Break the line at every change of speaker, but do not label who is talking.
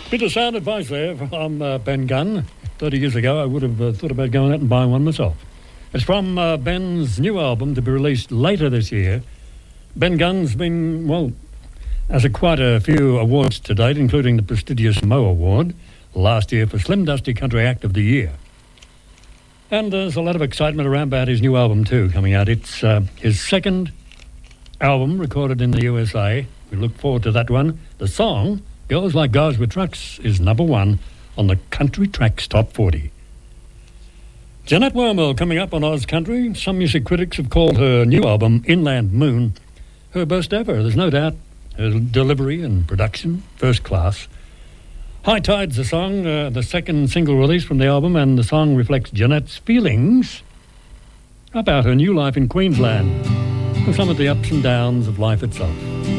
Bit of sound advice there from Ben Gunn. 30 years ago, I would have thought about going out and buying one myself. It's from Ben's new album to be released later this year. Ben Gunn's been, well, has quite a few awards to date, including the prestigious Mo Award last year for Slim Dusty Country Act of the Year. And there's a lot of excitement around about his new album too coming out. It's his second album recorded in the USA. We look forward to that one. The song, Girls Like Guys with Trucks, is number one on the Country Tracks Top 40. Jeanette Wormald coming up on Oz Country. Some music critics have called her new album, Inland Moon, her best ever. There's no doubt. Her delivery and production, first class. High Tide's the song, the second single release from the album, and the song reflects Jeanette's feelings about her new life in Queensland and some of the ups and downs of life itself.